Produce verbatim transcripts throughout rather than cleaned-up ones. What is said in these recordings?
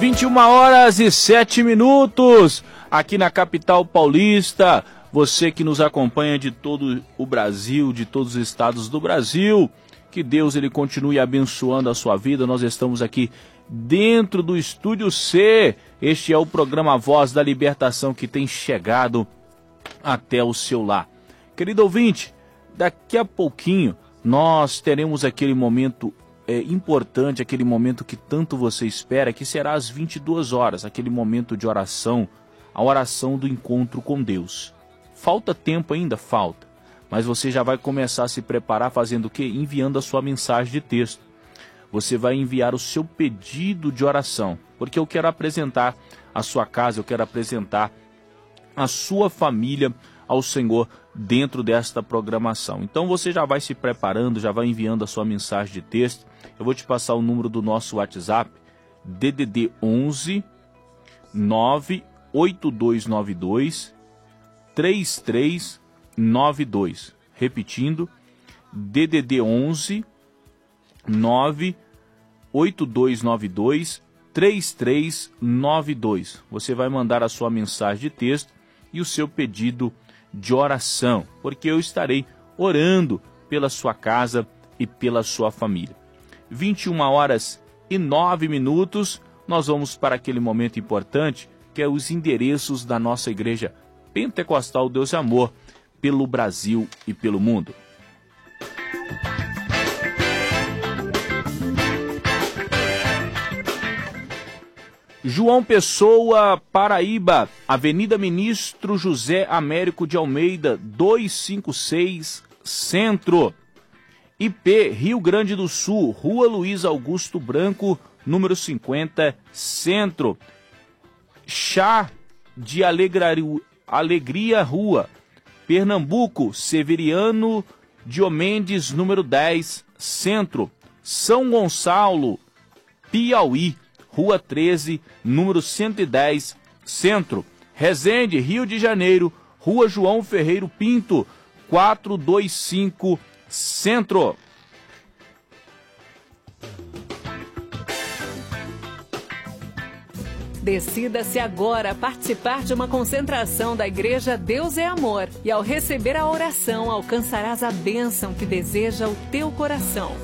vinte e uma horas e sete minutos, aqui na capital paulista. Você que nos acompanha de todo o Brasil, de todos os estados do Brasil, que Deus ele continue abençoando a sua vida. Nós estamos aqui dentro do Estúdio C. Este é o programa Voz da Libertação que tem chegado até o seu lar. Querido ouvinte, daqui a pouquinho nós teremos aquele momento é, importante, aquele momento que tanto você espera, que será às vinte e duas horas, aquele momento de oração, a oração do encontro com Deus. Falta tempo ainda? Falta. Mas você já vai começar a se preparar fazendo o quê? Enviando a sua mensagem de texto. Você vai enviar o seu pedido de oração, porque eu quero apresentar a sua casa, eu quero apresentar a sua família ao Senhor dentro desta programação. Então você já vai se preparando, já vai enviando a sua mensagem de texto. Eu vou te passar o número do nosso WhatsApp, D D D onze nove oito dois nove dois três três nove dois. Repetindo, D D D onze nove oito dois nove dois três três nove dois. Você vai mandar a sua mensagem de texto e o seu pedido de oração, porque eu estarei orando pela sua casa e pela sua família. vinte e uma horas e nove minutos, nós vamos para aquele momento importante, que é os endereços da nossa igreja Pentecostal Deus e Amor, pelo Brasil e pelo mundo. João Pessoa, Paraíba, Avenida Ministro José Américo de Almeida, duzentos e cinquenta e seis, Centro. I P, Rio Grande do Sul, Rua Luiz Augusto Branco, número cinquenta, Centro. Chá de Alegraria, Alegria Rua, Pernambuco, Severiano Diomendes, número dez, Centro. São Gonçalo, Piauí, Rua treze, número cento e dez, Centro. Resende, Rio de Janeiro, Rua João Ferreiro Pinto, quatrocentos e vinte e cinco, Centro. Decida-se agora a participar de uma concentração da Igreja Deus é Amor. E ao receber a oração, alcançarás a bênção que deseja o teu coração.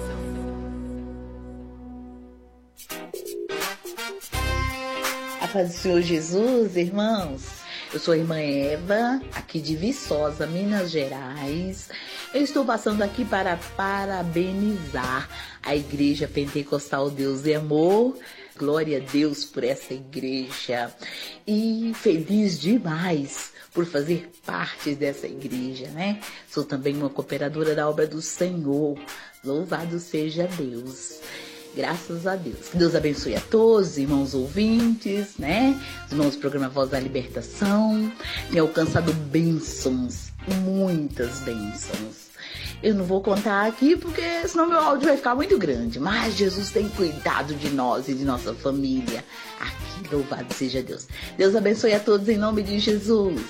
A paz do Senhor Jesus, irmãos. Eu sou a irmã Eva, aqui de Viçosa, Minas Gerais. Eu estou passando aqui para parabenizar a Igreja Pentecostal Deus é Amor. Glória a Deus por essa igreja. E feliz demais por fazer parte dessa igreja, né? Sou também uma cooperadora da obra do Senhor. Louvado seja Deus. Graças a Deus. Que Deus abençoe a todos, irmãos ouvintes, né? Os irmãos do programa Voz da Libertação. Tem alcançado bênçãos, muitas bênçãos. Eu não vou contar aqui porque senão meu áudio vai ficar muito grande. Mas Jesus tem cuidado de nós e de nossa família. Aqui, louvado seja Deus. Deus abençoe a todos em nome de Jesus.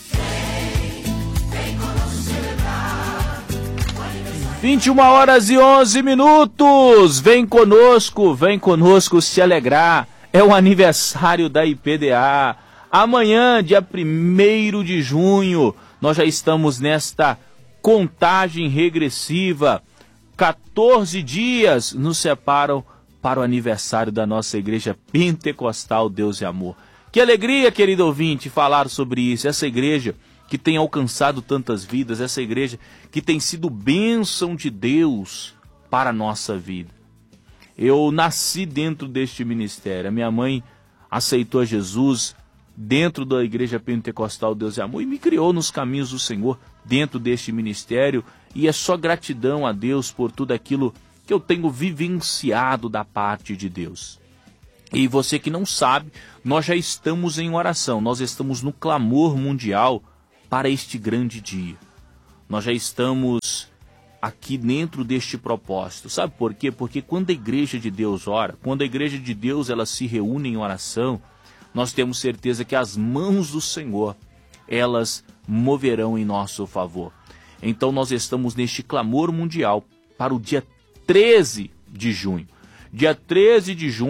vinte e uma horas e onze minutos. Vem conosco, vem conosco se alegrar. É o aniversário da I P D A. Amanhã, dia primeiro de junho, nós já estamos nesta contagem regressiva. quatorze dias nos separam para o aniversário da nossa igreja Pentecostal Deus e Amor. Que alegria, querido ouvinte, falar sobre isso. Essa igreja que tem alcançado tantas vidas, essa igreja que tem sido bênção de Deus para a nossa vida. Eu nasci dentro deste ministério. A minha mãe aceitou Jesus dentro da igreja Pentecostal Deus e Amor e me criou nos caminhos do Senhor dentro deste ministério, e é só gratidão a Deus por tudo aquilo que eu tenho vivenciado da parte de Deus. E você que não sabe, nós já estamos em oração, nós estamos no clamor mundial para este grande dia. Nós já estamos aqui dentro deste propósito. Sabe por quê? Porque quando a igreja de Deus ora, quando a igreja de Deus ela se reúne em oração, nós temos certeza que as mãos do Senhor, elas moverão em nosso favor. Então nós estamos neste clamor mundial para o dia treze de junho. Dia treze de junho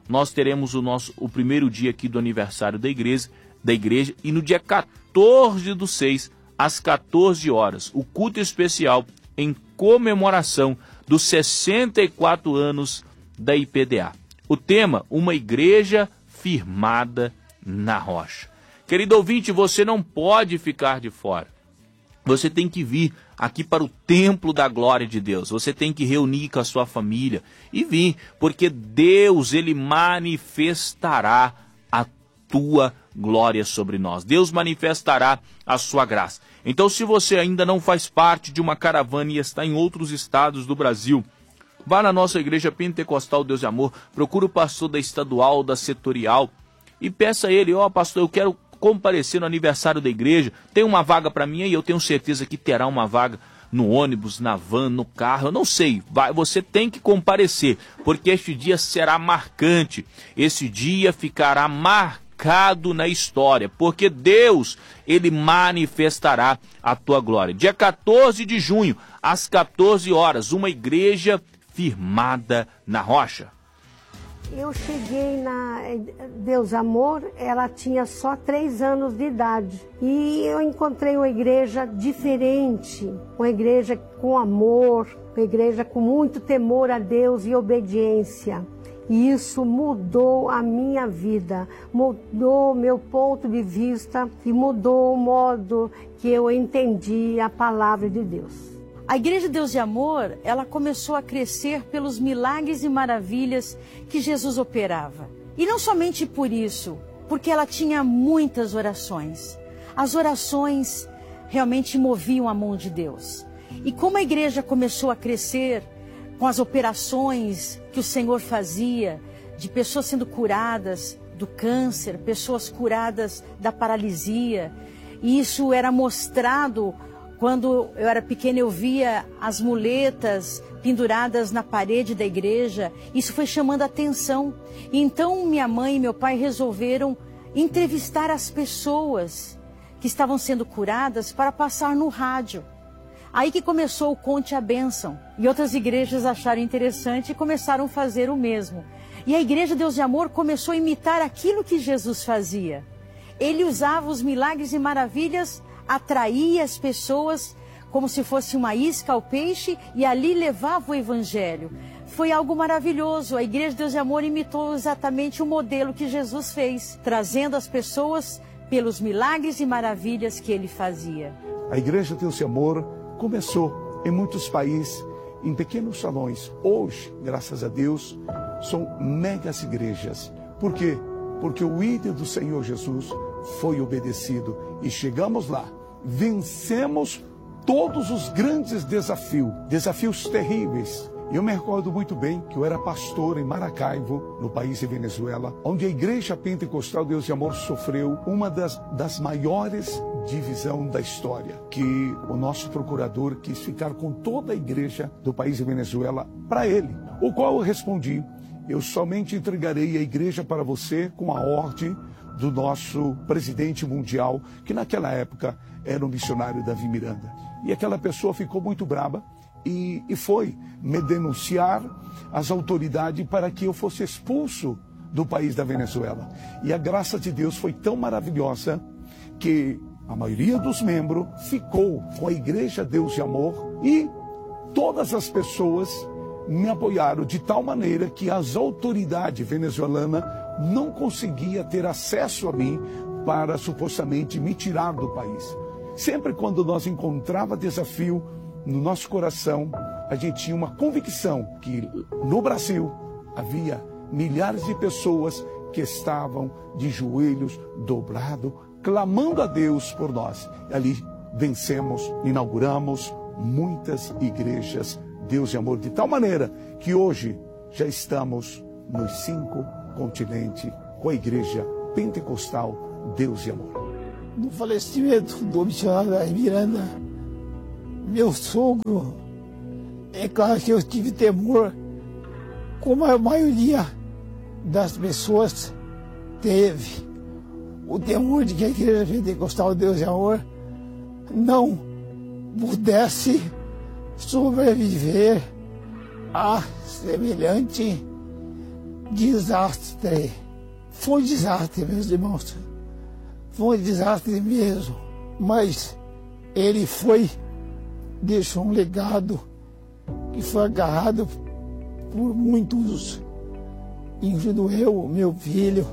nós teremos o nosso o primeiro dia aqui do aniversário da igreja, da igreja e no dia quatorze do seis, às quatorze horas, o culto especial em comemoração dos sessenta e quatro anos da I P D A. O tema, uma igreja firmada na rocha. Querido ouvinte, você não pode ficar de fora. Você tem que vir aqui para o templo da glória de Deus. Você tem que reunir com a sua família e vir, porque Deus, ele manifestará a tua glória sobre nós. Deus manifestará a sua graça. Então, se você ainda não faz parte de uma caravana e está em outros estados do Brasil, vá na nossa igreja pentecostal Deus e Amor, procura o pastor da estadual, da setorial e peça a ele, ó, oh, pastor, eu quero comparecer no aniversário da igreja, tem uma vaga para mim? E eu tenho certeza que terá uma vaga no ônibus, na van, no carro, eu não sei, vai, você tem que comparecer, porque este dia será marcante, esse dia ficará marcado na história, porque Deus, ele manifestará a tua glória. Dia quatorze de junho, às quatorze horas, uma igreja firmada na rocha. Eu cheguei na Deus Amor, ela tinha só três anos de idade. E eu encontrei uma igreja diferente, uma igreja com amor, uma igreja com muito temor a Deus e obediência. E isso mudou a minha vida, mudou meu ponto de vista e mudou o modo que eu entendi a palavra de Deus. A Igreja Deus e Amor, ela começou a crescer pelos milagres e maravilhas que Jesus operava. E não somente por isso, porque ela tinha muitas orações. As orações realmente moviam a mão de Deus. E como a igreja começou a crescer com as operações que o Senhor fazia, de pessoas sendo curadas do câncer, pessoas curadas da paralisia, e isso era mostrado. Quando eu era pequena, eu via as muletas penduradas na parede da igreja. Isso foi chamando a atenção. Então, minha mãe e meu pai resolveram entrevistar as pessoas que estavam sendo curadas para passar no rádio. Aí que começou o Conte a Bênção. E outras igrejas acharam interessante e começaram a fazer o mesmo. E a Igreja Deus de Amor começou a imitar aquilo que Jesus fazia. Ele usava os milagres e maravilhas, atraía as pessoas como se fosse uma isca ao peixe e ali levava o evangelho. Foi algo maravilhoso. A Igreja Deus e Amor imitou exatamente o modelo que Jesus fez, trazendo as pessoas pelos milagres e maravilhas que ele fazia. A Igreja Deus e Amor começou em muitos países, em pequenos salões. Hoje, graças a Deus, são megas igrejas. Por quê? Porque o ídolo do Senhor Jesus foi obedecido e chegamos lá, vencemos todos os grandes desafios, desafios terríveis. Eu me recordo muito bem que eu era pastor em Maracaibo, no país de Venezuela, onde a Igreja Pentecostal Deus e Amor sofreu uma das, das maiores divisões da história, que o nosso procurador quis ficar com toda a igreja do país de Venezuela para ele, o qual eu respondi: eu somente entregarei a igreja para você com a ordem do nosso presidente mundial, que naquela época era o missionário Davi Miranda. E aquela pessoa ficou muito brava e, e foi me denunciar às autoridades para que eu fosse expulso do país da Venezuela. E a graça de Deus foi tão maravilhosa que a maioria dos membros ficou com a Igreja Deus e Amor e todas as pessoas me apoiaram de tal maneira que as autoridades venezuelanas não conseguiam ter acesso a mim para supostamente me tirar do país. Sempre quando nós encontrava desafio no nosso coração, a gente tinha uma convicção que no Brasil havia milhares de pessoas que estavam de joelhos dobrados, clamando a Deus por nós. E ali vencemos, inauguramos muitas igrejas Deus e Amor, de tal maneira que hoje já estamos nos cinco continentes com a Igreja Pentecostal Deus e Amor. No falecimento do missionário Davi Miranda, meu sogro, é claro que eu tive temor, como a maioria das pessoas teve, o temor de que a Igreja Pentecostal Deus e Amor não pudesse sobreviver a semelhante desastre. Foi um desastre, meus irmãos. Foi um desastre mesmo. Mas ele foi, deixou um legado que foi agarrado por muitos, incluindo eu, meu filho,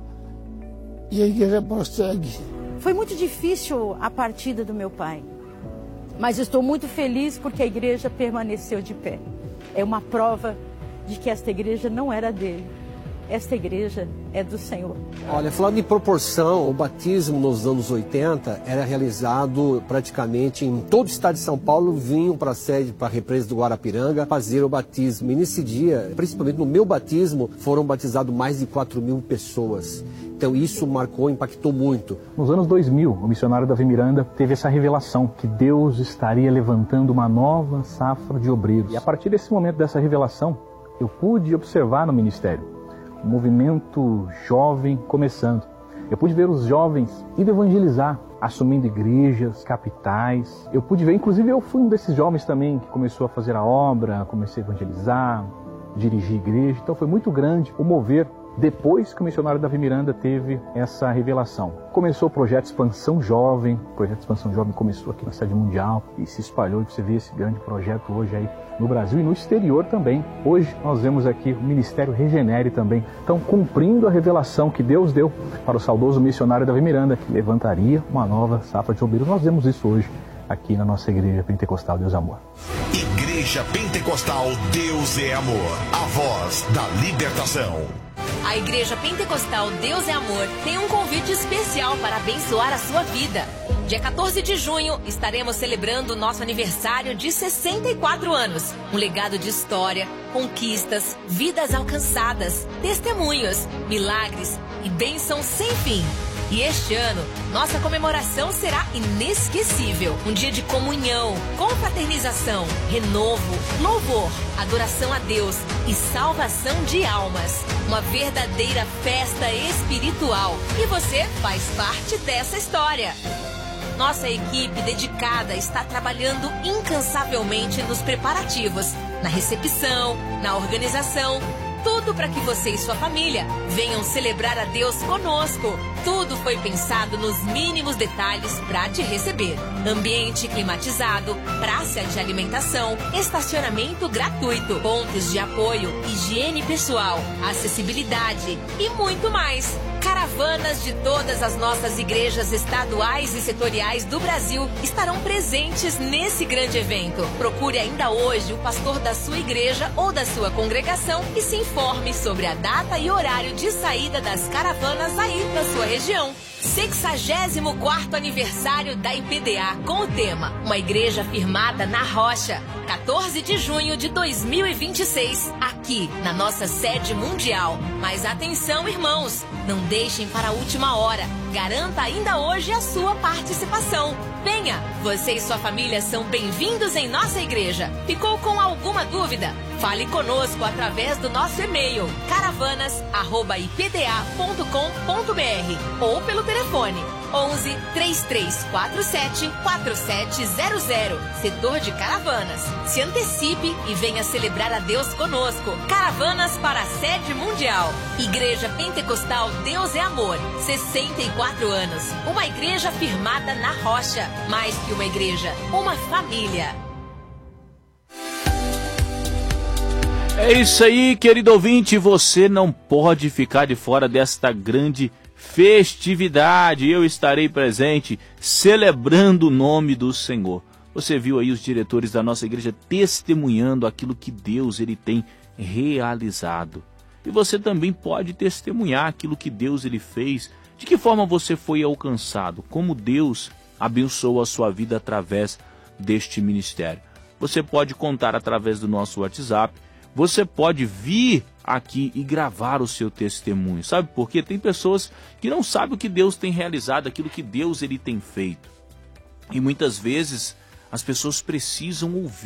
e a igreja prossegue. Foi muito difícil a partida do meu pai, mas estou muito feliz porque a igreja permaneceu de pé. É uma prova de que esta igreja não era dele. Esta igreja é do Senhor. Olha, falando em proporção, o batismo nos anos oitenta era realizado praticamente em todo o estado de São Paulo, vinham para a sede, para a represa do Guarapiranga, fazer o batismo. E nesse dia, principalmente no meu batismo, foram batizados mais de quatro mil pessoas. Então isso marcou, impactou muito. Nos anos dois mil, o missionário Davi Miranda teve essa revelação que Deus estaria levantando uma nova safra de obreiros. E a partir desse momento, dessa revelação, eu pude observar no ministério um movimento jovem começando. Eu pude ver os jovens indo evangelizar, assumindo igrejas, capitais. Eu pude ver, inclusive eu fui um desses jovens também que começou a fazer a obra, comecei a evangelizar, dirigir igreja. Então foi muito grande o mover depois que o missionário Davi Miranda teve essa revelação. Começou o projeto Expansão Jovem, o projeto Expansão Jovem começou aqui na sede mundial e se espalhou, e você vê esse grande projeto hoje aí no Brasil e no exterior também. Hoje nós vemos aqui o Ministério Regenere também. Então, cumprindo a revelação que Deus deu para o saudoso missionário Davi Miranda, que levantaria uma nova safra de obreiros. Nós vemos isso hoje aqui na nossa Igreja Pentecostal Deus é Amor. Igreja Pentecostal Deus é Amor, a voz da libertação. A Igreja Pentecostal Deus é Amor tem um convite especial para abençoar a sua vida. Dia quatorze de junho, estaremos celebrando o nosso aniversário de sessenta e quatro anos. Um legado de história, conquistas, vidas alcançadas, testemunhos, milagres e bênçãos sem fim. E este ano, nossa comemoração será inesquecível. Um dia de comunhão, confraternização, renovo, louvor, adoração a Deus e salvação de almas. Uma verdadeira festa espiritual. E você faz parte dessa história. Nossa equipe dedicada está trabalhando incansavelmente nos preparativos, na recepção, na organização. Tudo para que você e sua família venham celebrar a Deus conosco. Tudo foi pensado nos mínimos detalhes para te receber. Ambiente climatizado, praça de alimentação, estacionamento gratuito, pontos de apoio, higiene pessoal, acessibilidade e muito mais. Caravanas de todas as nossas igrejas estaduais e setoriais do Brasil estarão presentes nesse grande evento. Procure ainda hoje o pastor da sua igreja ou da sua congregação e se informe sobre a data e horário de saída das caravanas aí na sua região. sexagésimo quarto aniversário da I P D A com o tema Uma Igreja Firmada na Rocha. quatorze de junho de dois mil e vinte e seis, aqui na nossa sede mundial. Mas atenção, irmãos, não deixem para a última hora. Garanta ainda hoje a sua participação. Venha, você e sua família são bem-vindos em nossa igreja. Ficou com alguma dúvida? Fale conosco através do nosso e-mail caravanas arroba i p d a ponto com ponto b r ou pelo telefone onze, três três quatro sete, quatro sete zero zero, setor de Caravanas. Se antecipe e venha celebrar a Deus conosco. Caravanas para a sede mundial. Igreja Pentecostal Deus é Amor, sessenta e quatro anos. Uma igreja firmada na rocha. Mais que uma igreja, uma família. É isso aí, querido ouvinte, você não pode ficar de fora desta grande festividade. Eu estarei presente celebrando o nome do Senhor. Você viu aí os diretores da nossa igreja testemunhando aquilo que Deus ele tem realizado. E você também pode testemunhar aquilo que Deus ele fez. De que forma você foi alcançado? Como Deus abençoou a sua vida através deste ministério. Você pode contar através do nosso WhatsApp. Você pode vir aqui e gravar o seu testemunho. Sabe por quê? Tem pessoas que não sabem o que Deus tem realizado, aquilo que Deus ele tem feito. E muitas vezes as pessoas precisam ouvir